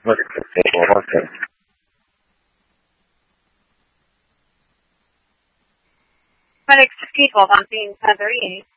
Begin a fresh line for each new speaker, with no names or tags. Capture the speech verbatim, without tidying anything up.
What is the table? Okay.
Medic fifteen twelve on scene ten thirty-eight.